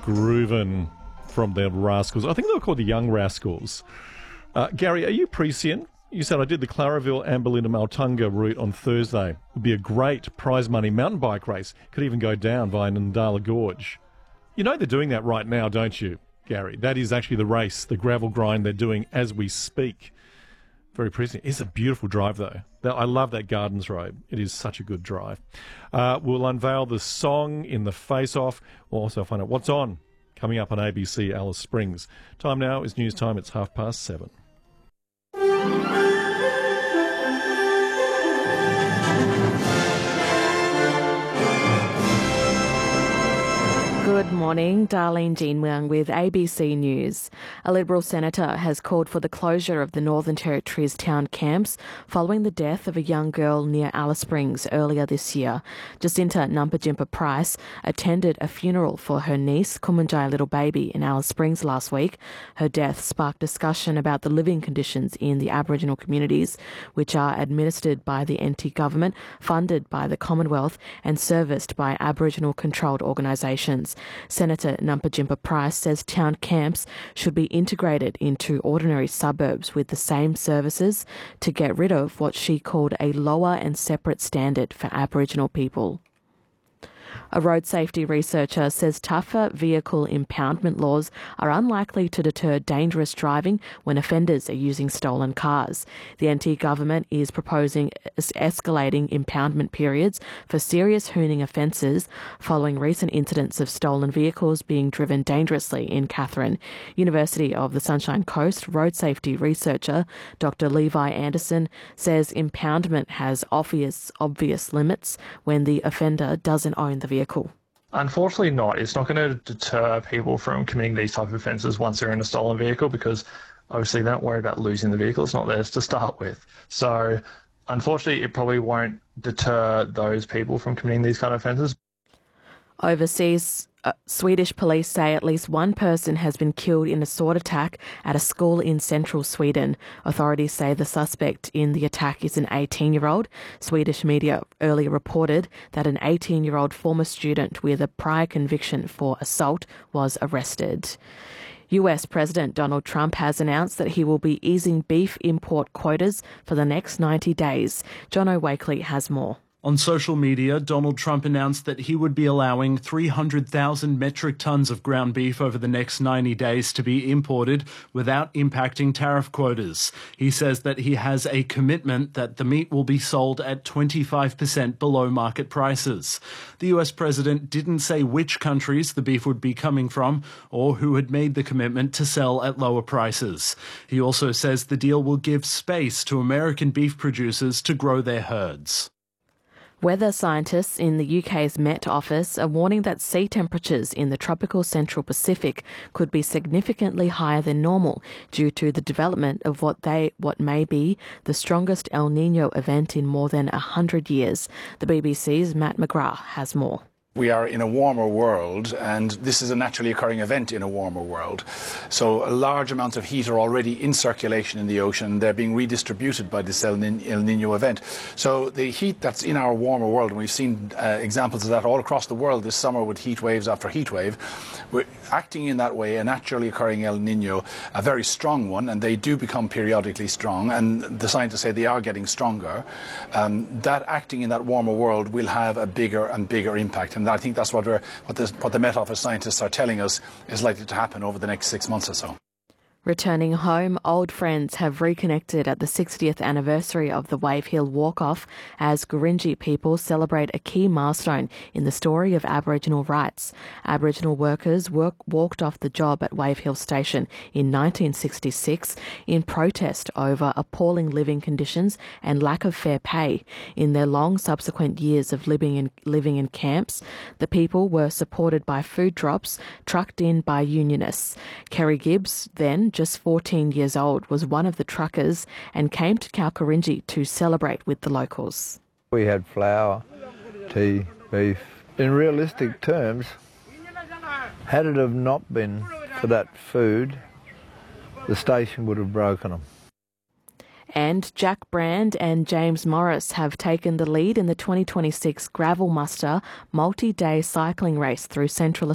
grooving from the Rascals. I think they were called the Young Rascals. Gary, are you prescient? You said I did the Claraville, Amberlin and Maltunga route on Thursday. It would be a great prize money mountain bike race. Could even go down via Nandala Gorge. You know they're doing that right now, don't you, Gary? That is actually the race, the gravel grind they're doing as we speak. Very prescient. It's a beautiful drive, though. I love that Gardens Road. It is such a good drive. We'll unveil the song in the face-off. We'll also find out what's on coming up on ABC Alice Springs. Time now is news time. It's 7:30. Good morning, Darlene Jean Muang with ABC News. A Liberal senator has called for the closure of the Northern Territory's town camps following the death of a young girl near Alice Springs earlier this year. Jacinta Nampijinpa Price attended a funeral for her niece, Kumanjai Little Baby, in Alice Springs last week. Her death sparked discussion about the living conditions in the Aboriginal communities, which are administered by the NT government, funded by the Commonwealth and serviced by Aboriginal-controlled organisations. Senator Nampijinpa Price says town camps should be integrated into ordinary suburbs with the same services to get rid of what she called a lower and separate standard for Aboriginal people. A road safety researcher says tougher vehicle impoundment laws are unlikely to deter dangerous driving when offenders are using stolen cars. The NT government is proposing escalating impoundment periods for serious hooning offences following recent incidents of stolen vehicles being driven dangerously in Katherine. University of the Sunshine Coast road safety researcher Dr. Levi Anderson says impoundment has obvious limits when the offender doesn't own the vehicle. Unfortunately not. It's not going to deter people from committing these type of offences once they're in a stolen vehicle, because obviously they don't worry about losing the vehicle. It's not theirs to start with. So unfortunately it probably won't deter those people from committing these kind of offences. Overseas, Swedish police say at least one person has been killed in a sword attack at a school in central Sweden. Authorities say the suspect in the attack is an 18-year-old. Swedish media earlier reported that an 18-year-old former student with a prior conviction for assault was arrested. US President Donald Trump has announced that he will be easing beef import quotas for the next 90 days. Jono Wakely has more. On social media, Donald Trump announced that he would be allowing 300,000 metric tons of ground beef over the next 90 days to be imported without impacting tariff quotas. He says that he has a commitment that the meat will be sold at 25% below market prices. The US president didn't say which countries the beef would be coming from or who had made the commitment to sell at lower prices. He also says the deal will give space to American beef producers to grow their herds. Weather scientists in the UK's Met Office are warning that sea temperatures in the tropical Central Pacific could be significantly higher than normal due to the development of what may be the strongest El Niño event in more than 100 years. The BBC's Matt McGrath has more. We are in a warmer world, and this is a naturally occurring event in a warmer world. So large amounts of heat are already in circulation in the ocean. They're being redistributed by this El Niño event. So the heat that's in our warmer world, and we've seen examples of that all across the world this summer with heat waves after heat wave, we're acting in that way, a naturally occurring El Niño, a very strong one, and they do become periodically strong, and the scientists say they are getting stronger. That acting in that warmer world will have a bigger and bigger impact. And I think that's what the Met Office scientists are telling us is likely to happen over the next 6 months or so. Returning home, old friends have reconnected at the 60th anniversary of the Wave Hill Walk-Off as Gurindji people celebrate a key milestone in the story of Aboriginal rights. Aboriginal workers walked off the job at Wave Hill Station in 1966 in protest over appalling living conditions and lack of fair pay. In their long subsequent years of living in camps, the people were supported by food drops trucked in by unionists. Kerry Gibbs, then just 14 years old, was one of the truckers and came to Kalkarindji to celebrate with the locals. We had flour, tea, beef. In realistic terms, had it have not been for that food, the station would have broken them. And Jack Brand and James Morris have taken the lead in the 2026 Gravel Muster multi-day cycling race through Central